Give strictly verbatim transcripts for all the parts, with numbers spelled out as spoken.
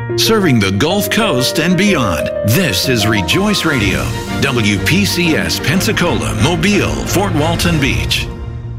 Serving the Gulf Coast and beyond, this is Rejoice Radio, W P C S Pensacola, Mobile, Fort Walton Beach.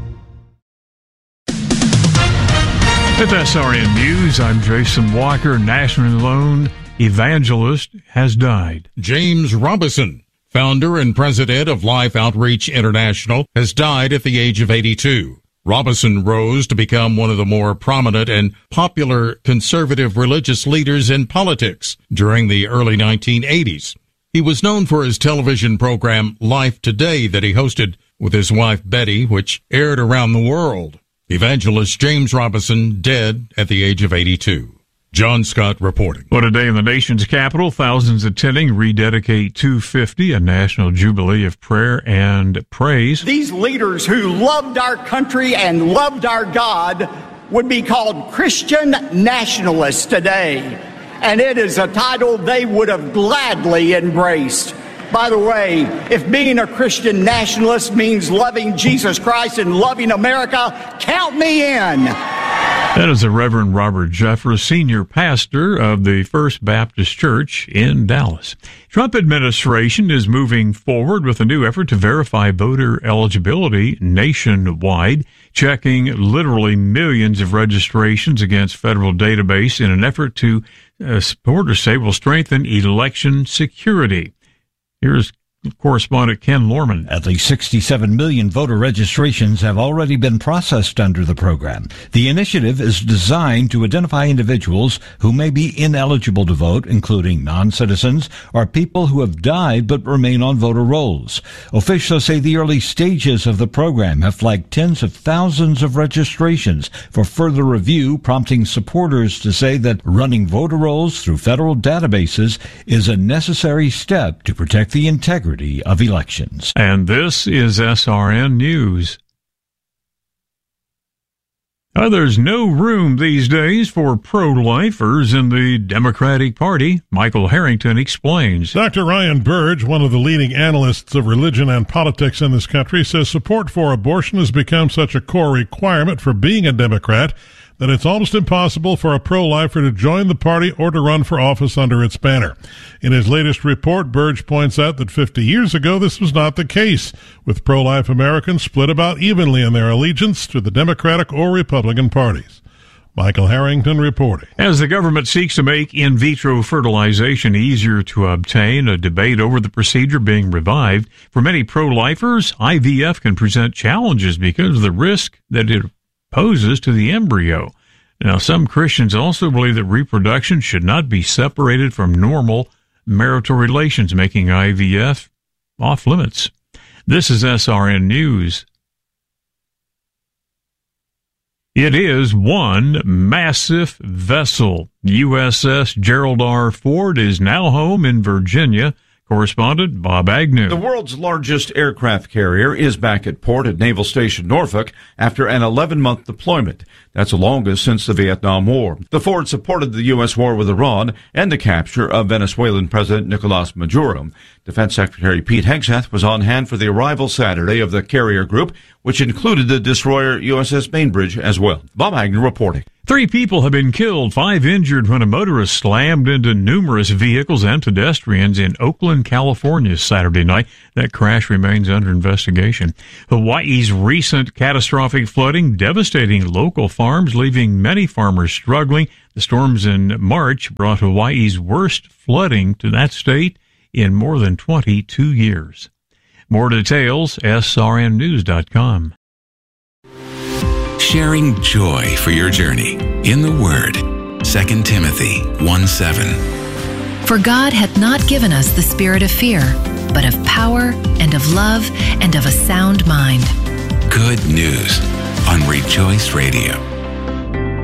With S R N News, I'm Jason Walker. National Lone evangelist has died. James Robison, founder and president of Life Outreach International, has died at the age of eighty-two. Robison rose to become one of the more prominent and popular conservative religious leaders in politics during the early nineteen eighties. He was known for his television program Life Today that he hosted with his wife Betty, which aired around the world. Evangelist James Robison dead at the age of eighty-two. John Scott reporting. What a day in the nation's capital. Thousands attending rededicate two fifty, a national jubilee of prayer and praise. These leaders who loved our country and loved our God would be called Christian nationalists today. And it is a title they would have gladly embraced. By the way, if being a Christian nationalist means loving Jesus Christ and loving America, count me in. That is the Reverend Robert Jeffress, senior pastor of the First Baptist Church in Dallas. Trump administration is moving forward with a new effort to verify voter eligibility nationwide, checking literally millions of registrations against federal database in an effort to, uh, supporters say, will strengthen election security. Here's correspondent Ken Lorman. At least sixty-seven million voter registrations have already been processed under the program. The initiative is designed to identify individuals who may be ineligible to vote, including non-citizens or people who have died but remain on voter rolls. Officials say the early stages of the program have flagged tens of thousands of registrations for further review, prompting supporters to say that running voter rolls through federal databases is a necessary step to protect the integrity of elections. And this is S R N News. Uh, there's no room these days for pro-lifers in the Democratic Party. Michael Harrington explains. Doctor Ryan Burge, one of the leading analysts of religion and politics in this country, says support for abortion has become such a core requirement for being a Democrat that it's almost impossible for a pro-lifer to join the party or to run for office under its banner. In his latest report, Burge points out that fifty years ago this was not the case, with pro-life Americans split about evenly in their allegiance to the Democratic or Republican parties. Michael Harrington reporting. As the government seeks to make in vitro fertilization easier to obtain, a debate over the procedure being revived. For many pro-lifers, I V F can present challenges because of the risk that it poses to the embryo. Now, some Christians also believe that reproduction should not be separated from normal marital relations, making I V F off limits. This is S R N News. It is one massive vessel. U S S Gerald R. Ford is now home in Virginia. Correspondent Bob Agnew. The world's largest aircraft carrier is back at port at Naval Station Norfolk after an eleven-month deployment. That's the longest since the Vietnam War. The Ford supported the U S war with Iran and the capture of Venezuelan President Nicolas Maduro. Defense Secretary Pete Hegseth was on hand for the arrival Saturday of the carrier group, which included the destroyer U S S Bainbridge as well. Bob Agnew reporting. Three people have been killed, five injured when a motorist slammed into numerous vehicles and pedestrians in Oakland, California Saturday night. That crash remains under investigation. Hawaii's recent catastrophic flooding devastating local farms, leaving many farmers struggling. The storms in March brought Hawaii's worst flooding to that state in more than twenty-two years. More details, S R N news dot com. Sharing joy for your journey in the Word. Second Timothy one seven. For God hath not given us the spirit of fear, but of power and of love and of a sound mind. Good news on Rejoice Radio.